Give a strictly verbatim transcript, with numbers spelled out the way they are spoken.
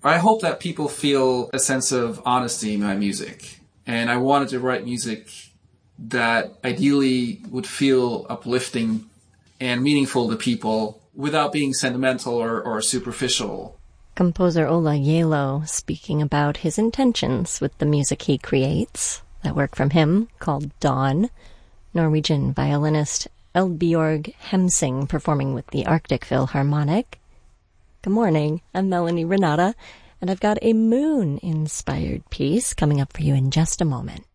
I hope that people feel a sense of honesty in my music. And I wanted to write music that ideally would feel uplifting and meaningful to people without being sentimental or, or superficial. Composer Ola Gjeilo speaking about his intentions with the music he creates. That work from him, called Dawn. Norwegian violinist Eldbjorg Hemsing performing with the Arctic Philharmonic. Good morning, I'm Melanie Renata, and I've got a moon-inspired piece coming up for you in just a moment.